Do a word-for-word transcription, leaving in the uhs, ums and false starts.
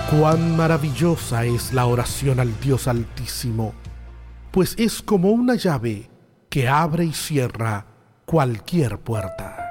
Cuán maravillosa es la oración al Dios Altísimo, pues es como una llave que abre y cierra cualquier puerta.